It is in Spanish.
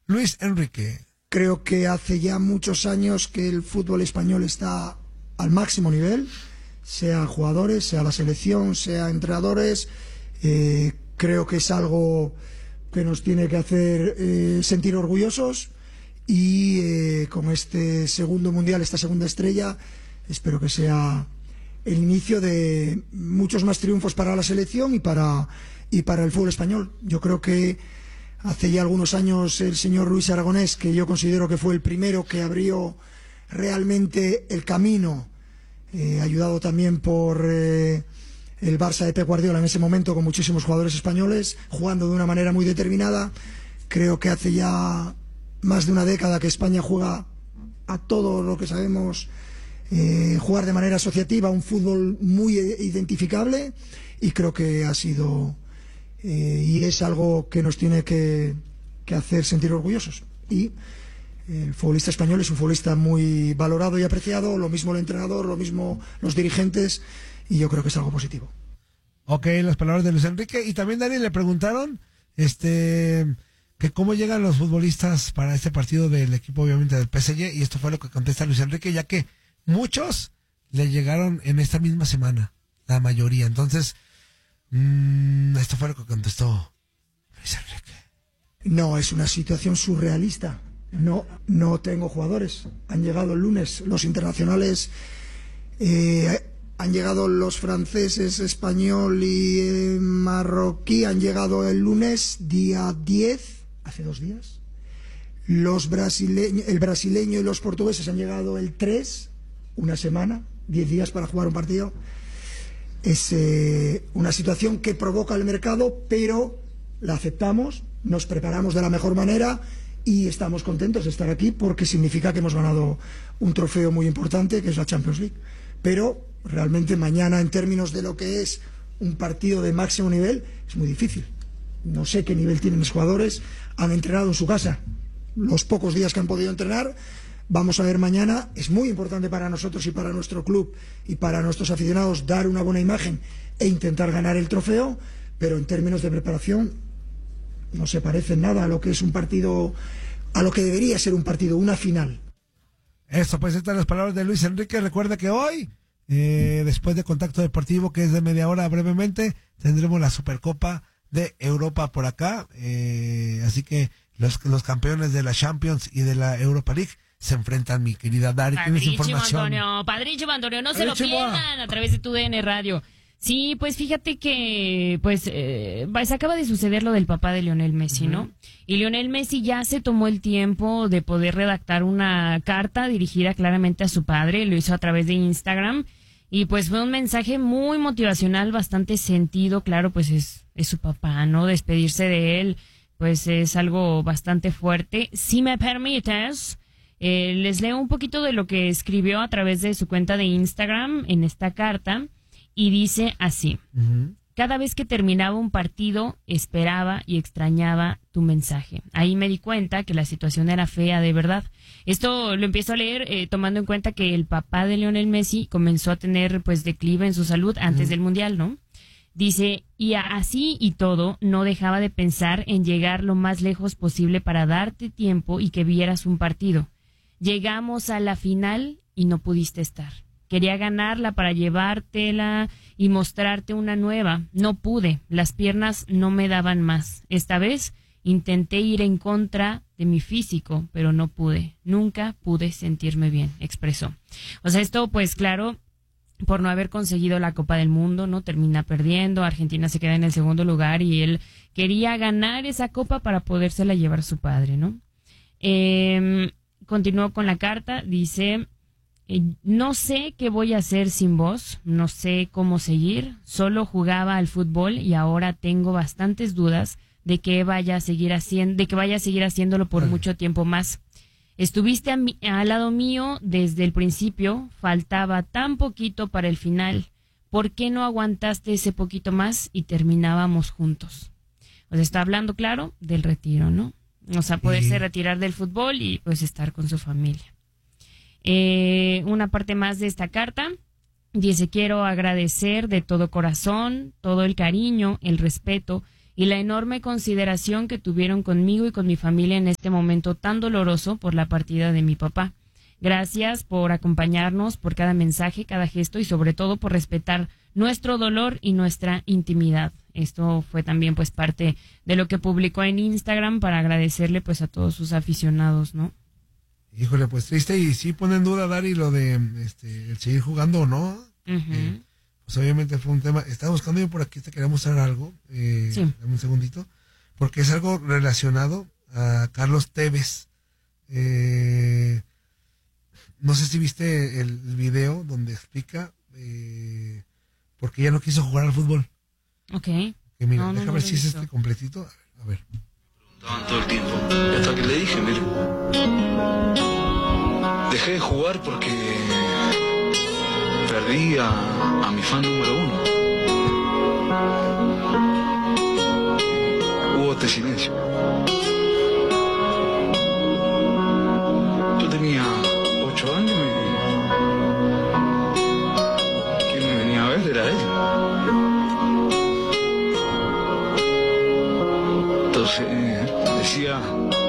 Luis Enrique. Creo que hace ya muchos años que el fútbol español está al máximo nivel, sea jugadores, sea la selección, sea entrenadores. Creo que es algo que nos tiene que hacer sentir orgullosos y con este segundo mundial, esta segunda estrella, espero que sea el inicio de muchos más triunfos para la selección y para el fútbol español. Yo creo que hace ya algunos años el señor Luis Aragonés, que yo considero que fue el primero que abrió realmente el camino, ayudado también por el Barça de Pep Guardiola en ese momento, con muchísimos jugadores españoles jugando de una manera muy determinada. Creo que hace ya más de una década que España juega a todo lo que sabemos jugar de manera asociativa, un fútbol muy identificable, y creo que ha sido y es algo que nos tiene que hacer sentir orgullosos. Y el futbolista español es un futbolista muy valorado y apreciado, lo mismo el entrenador, lo mismo los dirigentes, y yo creo que es algo positivo. Ok, las palabras de Luis Enrique. Y también, Dani, le preguntaron que cómo llegan los futbolistas para este partido del equipo, obviamente, del PSG, y esto fue lo que contesta Luis Enrique, ya que muchos le llegaron en esta misma semana, la mayoría. Entonces, esto fue lo que contestó Luis Enrique. No, es una situación surrealista. No tengo jugadores. Han llegado el lunes los internacionales, han llegado los franceses, español y marroquí, han llegado el lunes, día 10, hace 2 días. El brasileño y los portugueses han llegado el 3, una semana, 10 días para jugar un partido. Es una situación que provoca el mercado, pero la aceptamos, nos preparamos de la mejor manera y estamos contentos de estar aquí porque significa que hemos ganado un trofeo muy importante, que es la Champions League. Pero realmente mañana, en términos de lo que es un partido de máximo nivel, es muy difícil. No sé qué nivel tienen los jugadores, han entrenado en su casa los pocos días que han podido entrenar. Vamos a ver mañana. Es muy importante para nosotros y para nuestro club y para nuestros aficionados dar una buena imagen e intentar ganar el trofeo, pero en términos de preparación no se parece en nada a lo que es un partido, a lo que debería ser un partido, una final. Eso, pues estas las palabras de Luis Enrique. Recuerda que hoy, después de Contacto Deportivo, que es de media hora brevemente, tendremos la Supercopa de Europa por acá, así que los campeones de la Champions y de la Europa League se enfrentan, mi querida Dari. ¿Tienes información? Padrísimo, Antonio, no se lo pierdan a través de tu DN Radio. Sí, pues fíjate que se acaba de suceder lo del papá de Lionel Messi, ¿no? Y Lionel Messi ya se tomó el tiempo de poder redactar una carta dirigida claramente a su padre, lo hizo a través de Instagram, y pues fue un mensaje muy motivacional, bastante sentido, claro, pues es su papá, ¿no? Despedirse de él, pues es algo bastante fuerte. Si me permites, les leo un poquito de lo que escribió a través de su cuenta de Instagram en esta carta. Y dice así: cada vez que terminaba un partido, esperaba y extrañaba tu mensaje. Ahí me di cuenta que la situación era fea de verdad. Esto lo empiezo a leer tomando en cuenta que el papá de Lionel Messi comenzó a tener pues declive en su salud antes del Mundial, ¿no? Dice, y así y todo, no dejaba de pensar en llegar lo más lejos posible para darte tiempo y que vieras un partido. Llegamos a la final y no pudiste estar. Quería ganarla para llevártela y mostrarte una nueva. No pude, las piernas no me daban más. Esta vez intenté ir en contra de mi físico, pero no pude. Nunca pude sentirme bien, expresó. O sea, esto pues claro, por no haber conseguido la Copa del Mundo, ¿no? Termina perdiendo, Argentina se queda en el segundo lugar y él quería ganar esa copa para podérsela llevar su padre, ¿no? Continuó con la carta, dice... no sé qué voy a hacer sin vos, no sé cómo seguir, solo jugaba al fútbol y ahora tengo bastantes dudas de que vaya a seguir haciéndolo por mucho tiempo más. Estuviste al lado mío desde el principio, faltaba tan poquito para el final. ¿Por qué no aguantaste ese poquito más y terminábamos juntos? O sea, está hablando, claro, del retiro, ¿no? O sea, poderse retirar del fútbol y pues estar con su familia. Una parte más de esta carta dice: quiero agradecer de todo corazón todo el cariño, el respeto y la enorme consideración que tuvieron conmigo y con mi familia en este momento tan doloroso por la partida de mi papá. Gracias por acompañarnos, por cada mensaje, cada gesto y sobre todo por respetar nuestro dolor y nuestra intimidad. Esto fue también pues parte de lo que publicó en Instagram para agradecerle pues a todos sus aficionados, ¿no? Híjole, pues triste, y sí pone en duda, Dari, lo de el seguir jugando o no. Uh-huh. Pues obviamente fue un tema. Estaba buscando yo por aquí, te quería mostrar algo. Sí. Dame un segundito. Porque es algo relacionado a Carlos Tevez. No sé si viste el video donde explica por qué ya no quiso jugar al fútbol. Ok. Que mira, No, déjame no ver lo si he es visto. este completito. A ver. Estaban todo el tiempo. Y hasta que le dije, mire, dejé de jugar porque perdí a mi fan número 1. Hubo este silencio. Yo tenía 8 años y quien me venía a ver era él. Entonces decía,